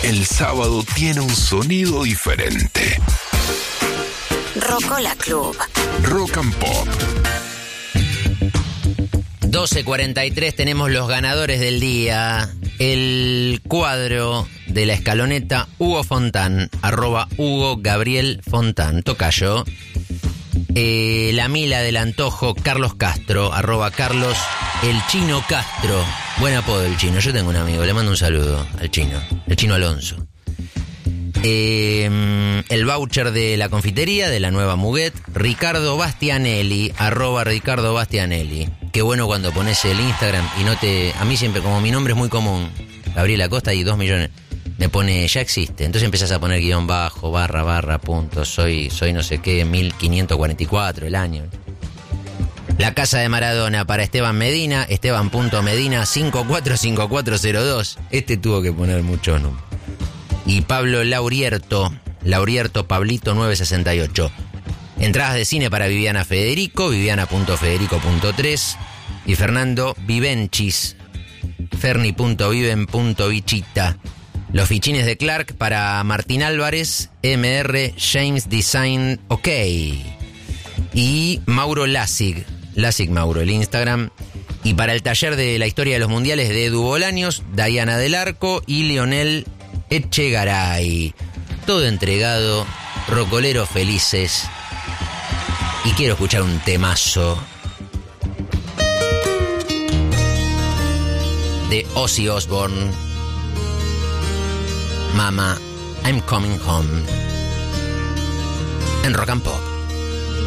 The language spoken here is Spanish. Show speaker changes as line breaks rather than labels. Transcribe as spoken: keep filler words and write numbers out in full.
el sábado tiene un sonido diferente.
Rocola Club.
Rock and Pop.
doce cuarenta y tres, tenemos los ganadores del día. El cuadro de la escaloneta, Hugo Fontán, arroba Hugo Gabriel Fontán, tocayo. Eh, la mila del antojo, Carlos Castro, arroba Carlos el Chino Castro. Buen apodo el Chino, yo tengo un amigo, le mando un saludo al Chino, el Chino Alonso. Eh, el voucher de la confitería, de la nueva Muguet, Ricardo Bastianelli, arroba Ricardo Bastianelli. Qué bueno cuando pones el Instagram y no te... A mí siempre, como mi nombre es muy común, Gabriel Acosta y dos millones, me pone, ya existe. Entonces empezás a poner guión bajo, barra, barra, punto, soy, soy no sé qué, mil quinientos cuarenta y cuatro el año. La casa de Maradona para Esteban Medina, Esteban.Medina cinco cuatro cinco cuatro cero dos. Este tuvo que poner muchos números. Y Pablo Laurierto, Laurierto Pablito nueve sesenta y ocho. Entradas de cine para Viviana Federico, viviana punto federico punto tres. Y Fernando Vivenchis, ferni punto viven punto bichita. Los fichines de Clark para Martín Álvarez, M R James Design OK. Y Mauro Lassig, Lassig Mauro, el Instagram. Y para el taller de la historia de los mundiales de Edu Bolaños, Diana del Arco y Lionel Echegaray. Todo entregado, rocoleros felices. Y quiero escuchar un temazo de Ozzy Osbourne. Mama, I'm coming home. En Rock and Pop.